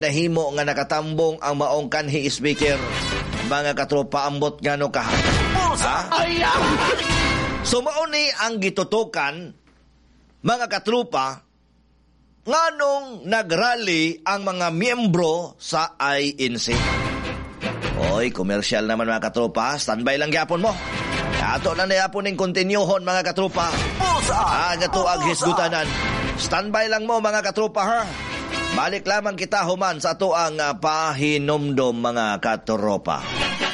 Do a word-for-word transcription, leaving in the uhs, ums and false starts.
nahimo nga nakatambong ang maong kanhi speaker. Mga katropa, ambot nga no ka. Ha? So mauni ang gitutukan, mga katropa, nganong nagrally ang mga miyembro sa I N C. Oy, commercial naman mga katropa. Standby lang gyapon mo. Ato na nayapon ng kontinyuhon mga katropa. Ah, gato ang hisgutanan. Standby lang mo mga katropa ha. Balik lamang kita human sa ato ang uh, pahinomdom mga katropa.